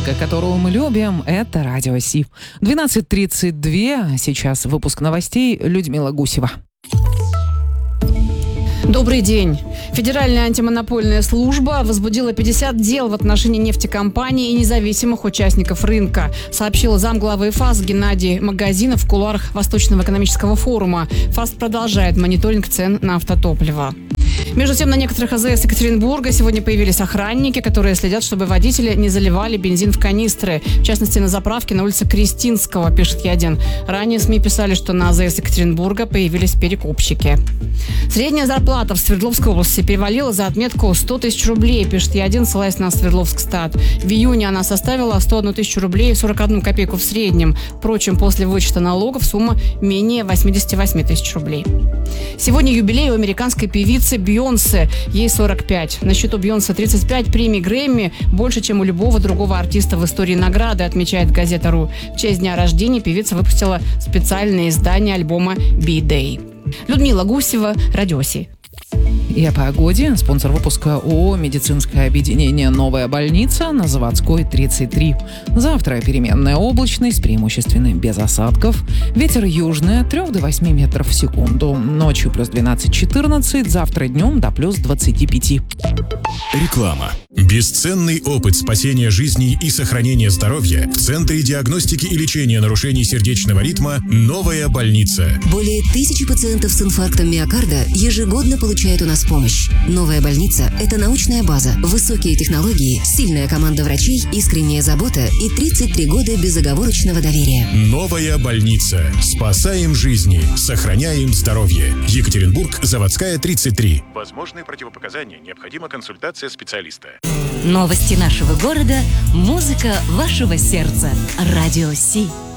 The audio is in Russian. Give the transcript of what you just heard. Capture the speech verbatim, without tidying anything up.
музыка, которую мы любим, это Радио Си. двенадцать тридцать два, сейчас выпуск новостей, Людмила Гусева. Добрый день. Федеральная антимонопольная служба возбудила пятьдесят дел в отношении нефтекомпаний и независимых участников рынка, сообщил замглавы ФАС Геннадий Магазинов в кулуарах Восточного экономического форума. ФАС продолжает мониторинг цен на автотопливо. Между тем, на некоторых АЗС Екатеринбурга сегодня появились охранники, которые следят, чтобы водители не заливали бензин в канистры. В частности, на заправке на улице Крестинского, пишет Е1. Ранее СМИ писали, что на АЗС Екатеринбурга появились перекупщики. Средняя зарплата в Свердловской области перевалила за отметку сто тысяч рублей, пишет Е1, ссылаясь на Свердловскстат. В июне она составила сто одну тысячу рублей и сорок одну копейку в среднем. Впрочем, после вычета налогов сумма менее восемьдесят восемь тысяч рублей. Сегодня юбилей у американской певицы Бейонсе. Ей сорок пять. На счету Бейонсе тридцать пять премий Грэмми, больше, чем у любого другого артиста в истории награды, отмечает газета РУ. В честь дня рождения певица выпустила специальное издание альбома «Би-Дэй». Людмила Гусева, Радио Си. И о погоде. Спонсор выпуска ООО «Медицинское объединение Новая больница» на Заводской, тридцать три. Завтра переменная облачность, преимущественно без осадков. Ветер южный от трёх до восьми метров в секунду. Ночью плюс двенадцать-четырнадцать, завтра днем до плюс двадцати пяти. Реклама. Бесценный опыт спасения жизней и сохранения здоровья в Центре диагностики и лечения нарушений сердечного ритма «Новая больница». Более тысячи пациентов с инфарктом миокарда ежегодно получают у нас помощь. «Новая больница» — это научная база, высокие технологии, сильная команда врачей, искренняя забота и тридцать три года безоговорочного доверия. «Новая больница». Спасаем жизни, сохраняем здоровье. Екатеринбург, Заводская, тридцать три. Возможные противопоказания. Необходима консультация специалиста. Новости нашего города, музыка вашего сердца. Радио Си.